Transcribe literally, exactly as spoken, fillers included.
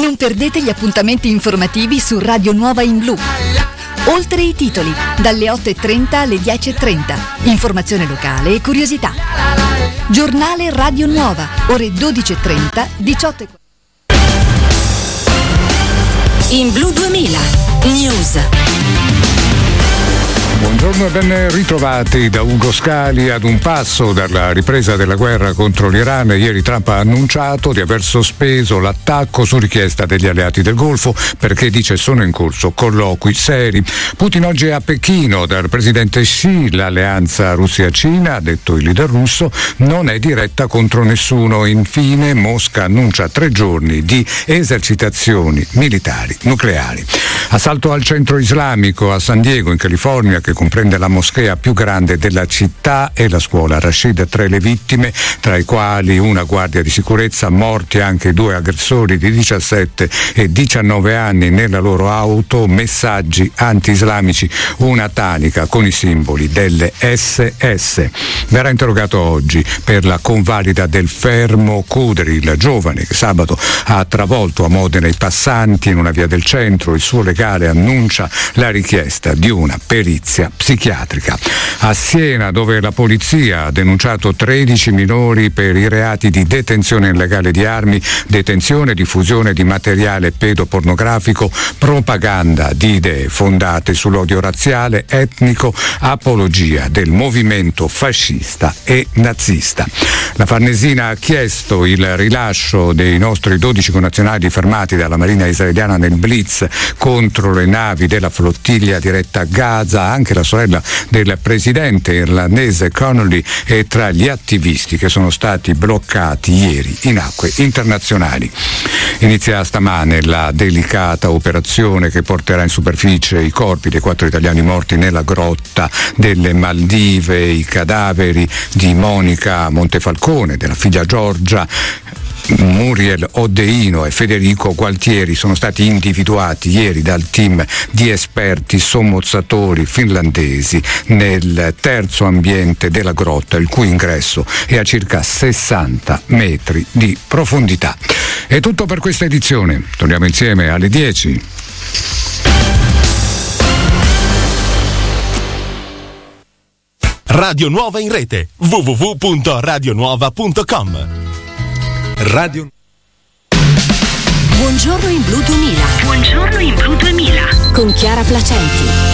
Non perdete gli appuntamenti informativi su Radio Nuova in Blu. Oltre i titoli, dalle otto e trenta alle dieci e trenta. Informazione locale e curiosità. Giornale Radio Nuova, ore dodici e trenta, diciotto e quaranta. In Blu duemila News. Buongiorno e ben ritrovati da Ugo Scali. Ad un passo dalla ripresa della guerra contro l'Iran, ieri Trump ha annunciato di aver sospeso l'attacco su richiesta degli alleati del Golfo perché dice sono in corso colloqui seri. Putin oggi è a Pechino dal presidente Xi. L'alleanza Russia-Cina, ha detto il leader russo, non è diretta contro nessuno. Infine Mosca annuncia tre giorni di esercitazioni militari nucleari. Assalto al centro islamico a San Diego in California, che comprende la moschea più grande della città e la scuola Rashid. Tra le vittime, tra i quali una guardia di sicurezza, morti anche due aggressori di diciassette e diciannove anni nella loro auto, messaggi anti-islamici, una tanica con i simboli delle esse esse. Verrà interrogato oggi per la convalida del fermo Cudri, il giovane che sabato ha travolto a Modena i passanti in una via del centro. Il suo legale annuncia la richiesta di una perizia psichiatrica. A Siena, dove la polizia ha denunciato tredici minori per i reati di detenzione illegale di armi, detenzione e diffusione di materiale pedopornografico, propaganda di idee fondate sull'odio razziale, etnico, apologia del movimento fascista e nazista. La Farnesina ha chiesto il rilascio dei nostri dodici connazionali fermati dalla Marina israeliana nel blitz contro le navi della flottiglia diretta a Gaza. Anche la sorella del presidente irlandese Connolly è tra gli attivisti che sono stati bloccati ieri in acque internazionali. Inizia stamane la delicata operazione che porterà in superficie i corpi dei quattro italiani morti nella grotta delle Maldive. I cadaveri di Monica Montefalcone, della figlia Giorgia, Muriel Odeino e Federico Gualtieri sono stati individuati ieri dal team di esperti sommozzatori finlandesi nel terzo ambiente della grotta, il cui ingresso è a circa sessanta metri di profondità. È tutto per questa edizione. Torniamo insieme alle dieci. Radio Nuova in rete w w w punto radio nuova punto com. Radio. Buongiorno in Blu duemila. Buongiorno in Blu duemila. Con Chiara Placenti.